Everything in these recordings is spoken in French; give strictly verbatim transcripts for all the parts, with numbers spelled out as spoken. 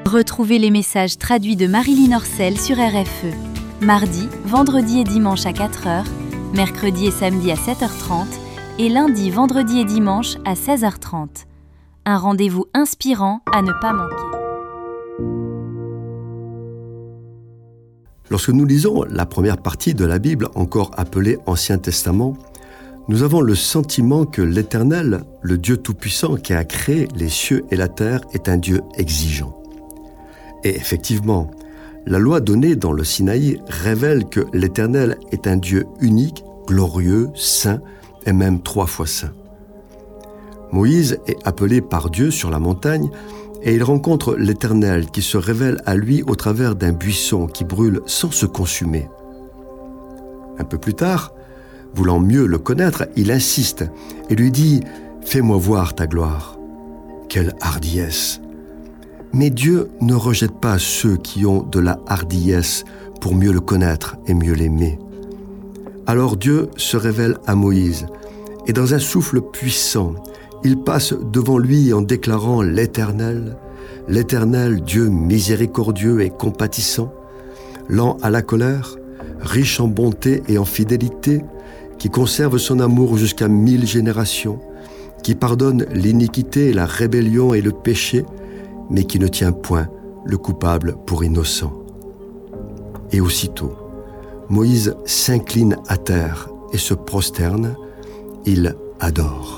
Retrouvez les messages traduits de Marilyn Orcel sur R F E. Mardi, vendredi et dimanche à quatre heures, mercredi et samedi à sept heures trente et lundi, vendredi et dimanche à seize heures trente. Un rendez-vous inspirant à ne pas manquer. Lorsque nous lisons la première partie de la Bible, encore appelée Ancien Testament, nous avons le sentiment que l'Éternel, le Dieu Tout-Puissant qui a créé les cieux et la terre, est un Dieu exigeant. Et effectivement, la loi donnée dans le Sinaï révèle que l'Éternel est un Dieu unique, glorieux, saint et même trois fois saint. Moïse est appelé par Dieu sur la montagne et il rencontre l'Éternel qui se révèle à lui au travers d'un buisson qui brûle sans se consumer. Un peu plus tard, voulant mieux le connaître, il insiste et lui dit « Fais-moi voir ta gloire ». Quelle hardiesse! Mais Dieu ne rejette pas ceux qui ont de la hardiesse pour mieux le connaître et mieux l'aimer. Alors Dieu se révèle à Moïse et dans un souffle puissant, il passe devant lui en déclarant l'Éternel, l'Éternel Dieu miséricordieux et compatissant, lent à la colère, riche en bonté et en fidélité, qui conserve son amour jusqu'à mille générations, qui pardonne l'iniquité, la rébellion et le péché, mais qui ne tient point le coupable pour innocent. Et aussitôt, Moïse s'incline à terre et se prosterne, il adore.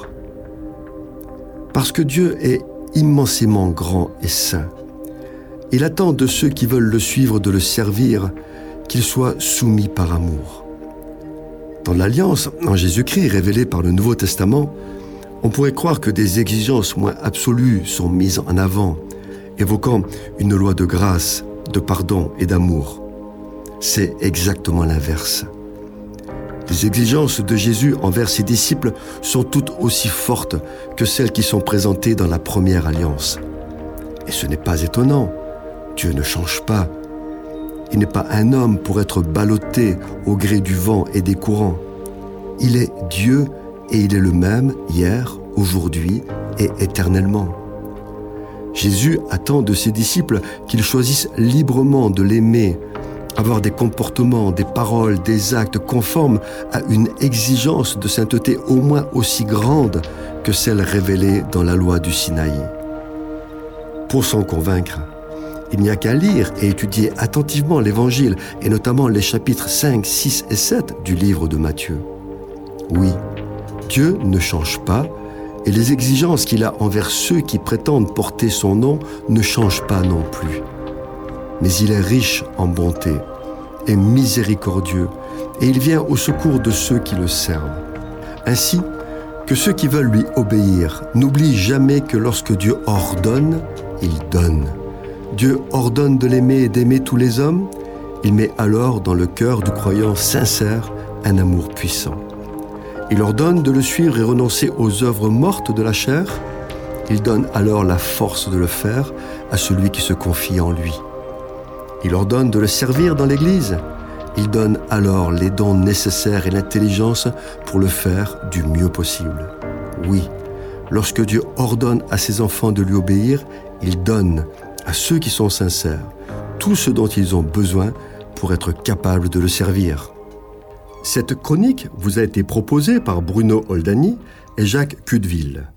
Parce que Dieu est immensément grand et saint, il attend de ceux qui veulent le suivre de le servir, qu'ils soient soumis par amour. Dans l'Alliance, en Jésus-Christ révélée par le Nouveau Testament, on pourrait croire que des exigences moins absolues sont mises en avant, évoquant une loi de grâce, de pardon et d'amour. C'est exactement l'inverse. Les exigences de Jésus envers ses disciples sont toutes aussi fortes que celles qui sont présentées dans la première alliance. Et ce n'est pas étonnant, Dieu ne change pas. Il n'est pas un homme pour être ballotté au gré du vent et des courants. Il est Dieu et il est le même hier, aujourd'hui et éternellement. Jésus attend de ses disciples qu'ils choisissent librement de l'aimer, avoir des comportements, des paroles, des actes conformes à une exigence de sainteté au moins aussi grande que celle révélée dans la loi du Sinaï. Pour s'en convaincre, il n'y a qu'à lire et étudier attentivement l'Évangile, et notamment les chapitres cinq, six et sept du livre de Matthieu. Oui, Dieu ne change pas, et les exigences qu'il a envers ceux qui prétendent porter son nom ne changent pas non plus. Mais il est riche en bonté et miséricordieux, et il vient au secours de ceux qui le servent. Ainsi que ceux qui veulent lui obéir n'oublient jamais que lorsque Dieu ordonne, il donne. Dieu ordonne de l'aimer et d'aimer tous les hommes, il met alors dans le cœur du croyant sincère un amour puissant. Il ordonne de le suivre et renoncer aux œuvres mortes de la chair, il donne alors la force de le faire à celui qui se confie en lui. Il ordonne de le servir dans l'Église, il donne alors les dons nécessaires et l'intelligence pour le faire du mieux possible. Oui, lorsque Dieu ordonne à ses enfants de lui obéir, il donne à ceux qui sont sincères tout ce dont ils ont besoin pour être capables de le servir. Cette chronique vous a été proposée par Bruno Oldani et Jacques Cudeville.